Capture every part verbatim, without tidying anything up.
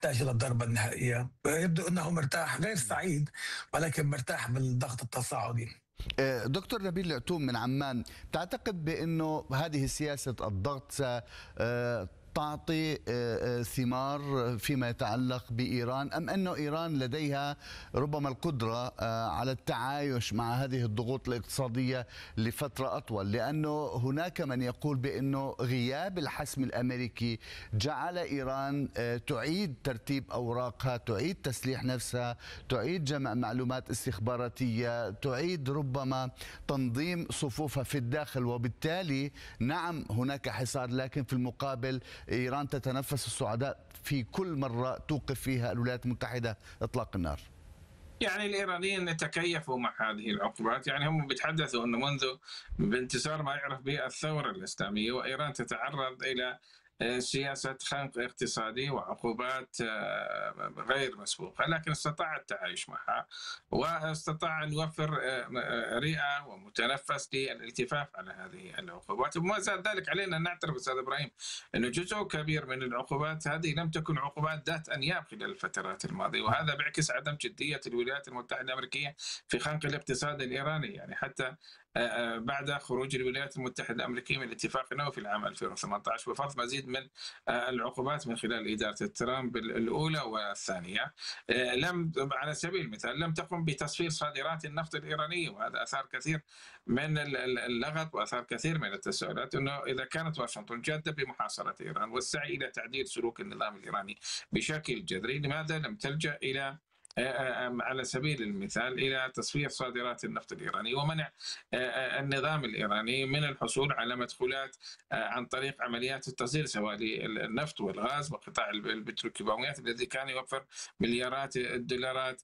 يحتاج إلى الضربة النهائية. يبدو أنه مرتاح، غير سعيد ولكن مرتاح بالضغط التصاعدي. آه، دكتور نبيل العتوم من عمان، تعتقد بأنه هذه سياسة الضغط ستعطي ثمار فيما يتعلق بإيران، أم أن إيران لديها ربما القدرة على التعايش مع هذه الضغوط الاقتصادية لفترة أطول؟ لأنه هناك من يقول بأنه غياب الحسم الأمريكي جعل إيران تعيد ترتيب أوراقها، تعيد تسليح نفسها، تعيد جمع معلومات استخباراتية، تعيد ربما تنظيم صفوفها في الداخل، وبالتالي نعم هناك حصار، لكن في المقابل إيران تتنفس الصعداء في كل مرة توقف فيها الولايات المتحدة إطلاق النار. يعني الإيرانيين تكيفوا مع هذه العقوبات، يعني هم بيتحدثوا أنه منذ بانتصار ما يعرف به الثورة الإسلامية وإيران تتعرض إلى سياسة خنق اقتصادي وعقوبات غير مسبوقة، لكن استطاع التعايش معها واستطاع أن يوفر رئة ومتنفس للالتفاف على هذه العقوبات. وما زال ذلك علينا أن نعترف أستاذ إبراهيم أنه جزء كبير من العقوبات هذه لم تكن عقوبات ذات أنياب خلال الفترات الماضية، وهذا بيعكس عدم جدية الولايات المتحدة الأمريكية في خنق الاقتصاد الإيراني. يعني حتى بعد خروج الولايات المتحدة الأمريكية من الاتفاق النووي في العام ألفين وثمانية عشر بفرض مزيد من العقوبات من خلال إدارة ترامب الأولى والثانية، لم على سبيل المثال لم تقم بتصفير صادرات النفط الإيرانية، وهذا أثار كثير من اللغط وأثار كثير من التساؤلات أنه إذا كانت واشنطن جادة بمحاصرة إيران والسعي إلى تعديل سلوك النظام الإيراني بشكل جذري، لماذا لم تلجأ إلى على سبيل المثال إلى تصفير صادرات النفط الإيراني ومنع النظام الإيراني من الحصول على مدخولات عن طريق عمليات التصدير سواء للنفط والغاز وقطاع البتروكيماويات الذي كان يوفر مليارات الدولارات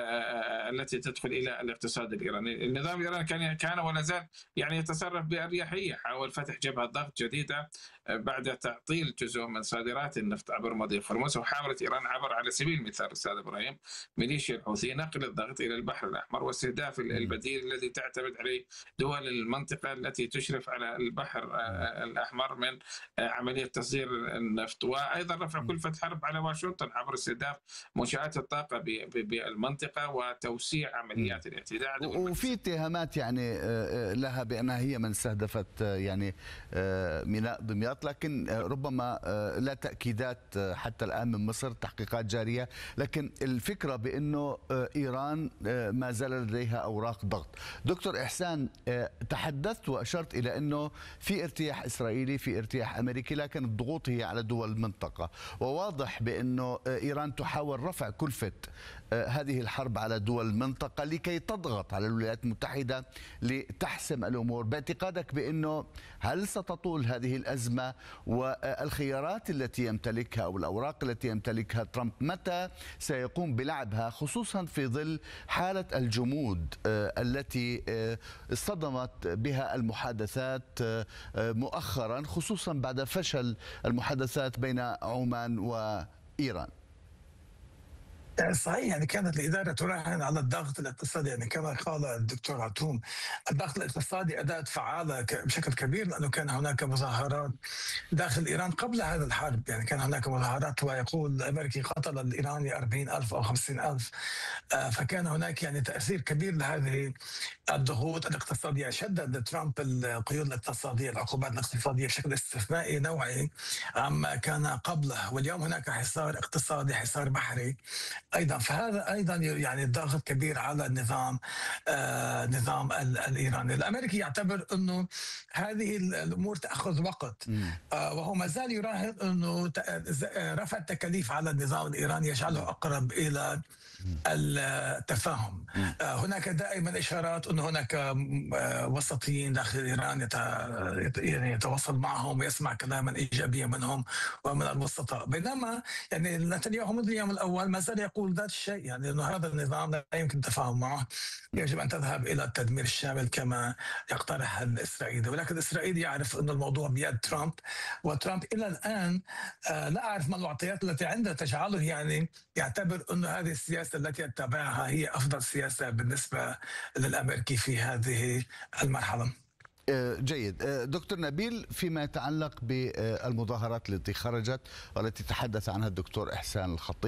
التي تدخل إلى الاقتصاد الإيراني. النظام الإيراني كان كان ولا زال يعني يتصرف بأريحية، حاول فتح جبهة ضغط جديدة بعد تعطيل جزء من صادرات النفط عبر مضيق هرمز، وحاولت إيران عبر على سبيل المثال أستاذ إبراهيم ميليشيا الحوثي نقل الضغط إلى البحر الأحمر واستهداف البديل الذي تعتمد عليه دول المنطقة التي تشرف على البحر الأحمر من عملية تصدير النفط، وأيضا رفع كلفة حرب على واشنطن عبر استهداف منشآت الطاقة بالمنطقة وتوسيع عمليات الاعتداء. وفي اتهامات يعني لها بأنها هي من استهدفت يعني ميناء دمياط، لكن ربما لا تأكيدات حتى الآن من مصر، تحقيقات جارية، لكن الفكرة بأنه إيران ما زال لديها أوراق ضغط. دكتور إحسان، تحدثت وأشرت إلى أنه في ارتياح إسرائيلي، في ارتياح أمريكي، لكن الضغوط هي على دول المنطقة، وواضح بأنه إيران تحاول رفع كلفة هذه الحرب على دول المنطقة لكي تضغط على الولايات المتحدة لتحسم الأمور. باعتقادك بأنه هل ستطول هذه الأزمة، والخيارات التي يمتلكها أو الأوراق التي يمتلكها ترامب متى سيقوم بلعبها، خصوصا في ظل حالة الجمود التي اصطدمت بها المحادثات مؤخرا، خصوصا بعد فشل المحادثات بين عمان وإيران؟ صحيح، يعني كانت الإدارة تراهن على الضغط الاقتصادي، يعني كما قال الدكتور عتوم الضغط الاقتصادي أداة فعالة بشكل كبير، لأنه كان هناك مظاهرات داخل إيران قبل هذا الحرب، يعني كان هناك مظاهرات ويقول الأمريكي قتل الإيراني أربعين ألف أو خمسين ألف، فكان هناك يعني تأثير كبير لهذه الضغوط الاقتصادية. شدد ترامب القيود الاقتصادية، العقوبات الاقتصادية بشكل استثنائي نوعي عما كان قبله، واليوم هناك حصار اقتصادي، حصار بحري ايضا، فهذا ايضا يعني ضغط كبير على النظام آه نظام الايراني. الامريكي يعتبر انه هذه الامور تاخذ وقت، آه وهو ما زال يراهن انه رفع التكاليف على النظام الايراني يجعله اقرب الى التفاهم. آه هناك دائما اشارات انه هناك آه وسطيين داخل ايران يعني يتواصل معهم ويسمع كلاما ايجابيا منهم ومن الوسطاء، بينما يعني نتنياهو منذ اليوم الاول ما زال يقول ذات الشيء، يعني انه هذا النظام لا يمكن التفاهم معه، يجب ان تذهب الى التدمير الشامل كما يقترح الاسرائيلي، ولكن الاسرائيلي يعرف ان الموضوع بيد ترامب، وترامب الى الان آه لا اعرف ما المعطيات التي عنده تجعله يعني يعتبر انه هذه السياسه التي يتبعها هي افضل سياسه بالنسبه للامريكي في هذه المرحله. جيد. دكتور نبيل، فيما يتعلق بالمظاهرات التي خرجت والتي تحدث عنها الدكتور إحسان الخطيب